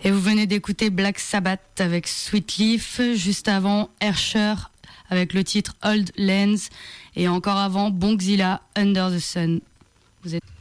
Et vous venez d'écouter Black Sabbath avec Sweet Leaf, juste avant Hersher avec le titre Old Lands, et encore avant Bongzilla, Under the Sun. Vous êtes